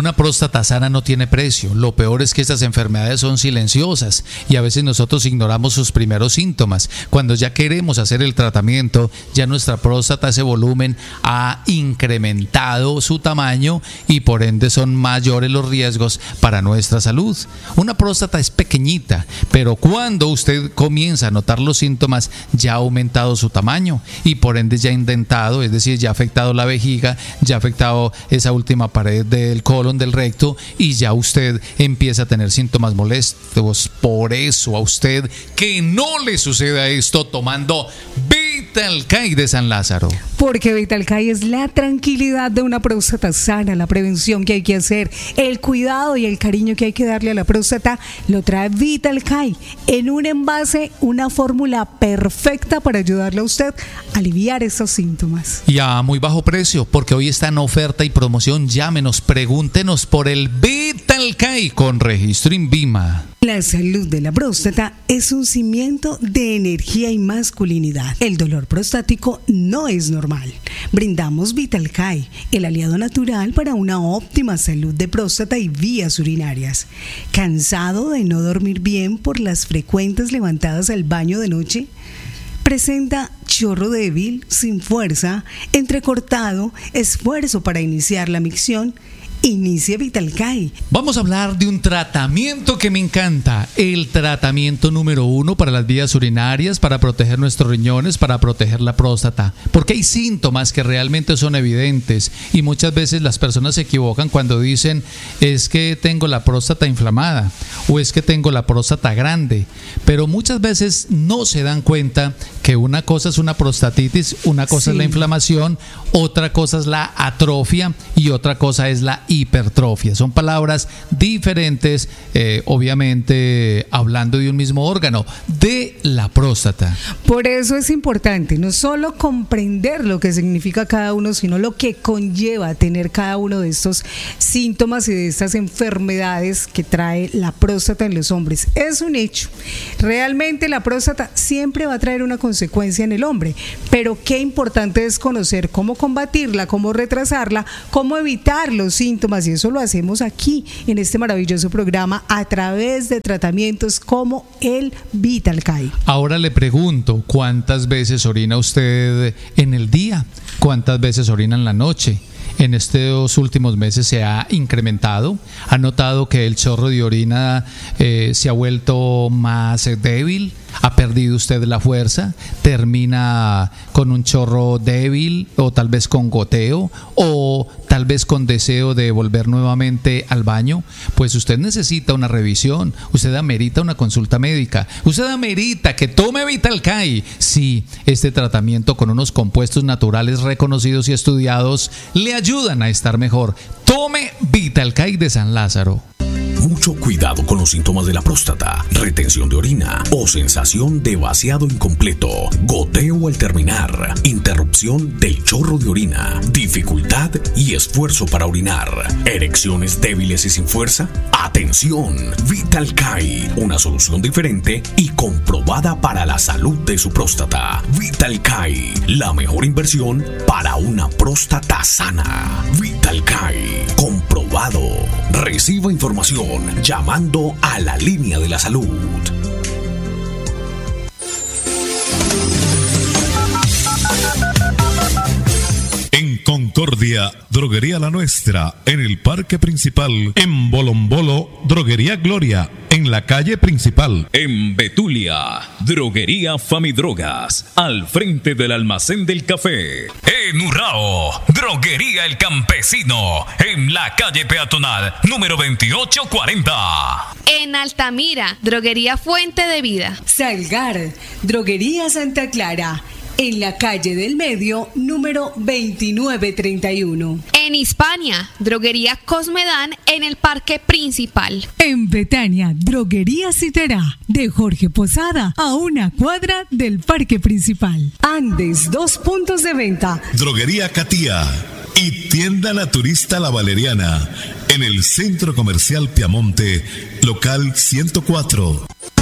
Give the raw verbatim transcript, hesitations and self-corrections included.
Una próstata sana no tiene precio. Lo peor es que estas enfermedades son silenciosas y a veces nosotros ignoramos sus primeros síntomas. Cuando ya queremos hacer el tratamiento, ya nuestra próstata, ese volumen, ha incrementado su tamaño y por ende son mayores los riesgos para nuestra salud. Una próstata es pequeñita, pero cuando usted comienza a notar los síntomas, ya ha aumentado su tamaño y por ende ya ha indentado, es decir, ya ha afectado la vejiga, ya ha afectado esa última pared del colon, del recto, y ya usted empieza a tener síntomas molestos. Por eso a usted que no le suceda esto tomando Vitalcay de San Lázaro. Porque Vitalcay es la tranquilidad de una próstata sana, la prevención que hay que hacer, el cuidado y el cariño que hay que darle a la próstata, lo trae Vitalcay en un envase, una fórmula perfecta para ayudarle a usted a aliviar estos síntomas. Y a muy bajo precio, porque hoy está en oferta y promoción. Llámenos, pregúntenos por el Vitalcay con registro INVIMA. La salud de la próstata es un cimiento de energía y masculinidad. El dolor prostático no es normal. Brindamos Vitalcay, el aliado natural para una óptima salud de próstata y vías urinarias. ¿Cansado de no dormir bien por las frecuentes levantadas al baño de noche? Presenta chorro débil, sin fuerza, entrecortado, esfuerzo para iniciar la micción. Inicia Vitalcay. Vamos a hablar de un tratamiento que me encanta, el tratamiento número uno para las vías urinarias, para proteger nuestros riñones, para proteger la próstata, porque hay síntomas que realmente son evidentes y muchas veces las personas se equivocan cuando dicen es que tengo la próstata inflamada o es que tengo la próstata grande, pero muchas veces no se dan cuenta que una cosa es una prostatitis, una cosa sí. es la inflamación, otra cosa es la atrofia y otra cosa es la hipertrofia. Son palabras diferentes, eh, obviamente hablando de un mismo órgano, de la próstata. Por eso es importante no solo comprender lo que significa cada uno, sino lo que conlleva tener cada uno de estos síntomas y de estas enfermedades que trae la próstata en los hombres. Es un hecho. Realmente la próstata siempre va a traer una consecuencia en el hombre, pero qué importante es conocer cómo combatirla, cómo retrasarla, cómo evitar los síntomas. Y eso lo hacemos aquí en este maravilloso programa a través de tratamientos como el Vitalcay. Ahora le pregunto, ¿cuántas veces orina usted en el día? ¿Cuántas veces orina en la noche? En estos últimos meses se ha incrementado. ¿Ha notado que el chorro de orina eh, se ha vuelto más débil? ¿Ha perdido usted la fuerza? ¿Termina con un chorro débil o tal vez con goteo o tal vez con deseo de volver nuevamente al baño? Pues usted necesita una revisión, usted amerita una consulta médica, usted amerita que tome Vitalcay. Sí, este tratamiento con unos compuestos naturales reconocidos y estudiados le ayudan a estar mejor. Tome Vitalcay de San Lázaro. Mucho cuidado con los síntomas de la próstata, retención de orina o sensación de vaciado incompleto, goteo al terminar, interrupción del chorro de orina, dificultad y esfuerzo para orinar, erecciones débiles y sin fuerza. ¡Atención! Vitalcay, una solución diferente y comprobada para la salud de su próstata. Vitalcay, la mejor inversión para una próstata sana. Vitalcay, comprobado. Reciba información llamando a la línea de la salud. En Concordia, Droguería La Nuestra, en el Parque Principal. En Bolombolo, Droguería Gloria, en la calle principal. En Betulia, Droguería Famidrogas, al frente del almacén del café. En Urrao, Droguería El Campesino, en la calle peatonal número veintiocho cuarenta. En Altamira, Droguería Fuente de Vida. Salgar, Droguería Santa Clara, en la calle del Medio, número veintinueve treinta y uno. En Hispania, Droguería Cosmedán, en el Parque Principal. En Betania, Droguería Citerá, de Jorge Posada, a una cuadra del Parque Principal. Andes, dos puntos de venta. Droguería Catía y Tienda Naturista La Valeriana, en el Centro Comercial Piamonte, local ciento cuatro.